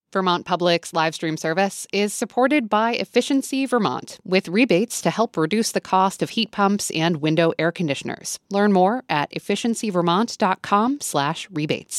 Vermont Public's live stream service is supported by Efficiency Vermont, with rebates to help reduce the cost of heat pumps and window air conditioners. Learn more at efficiencyvermont.com/rebates.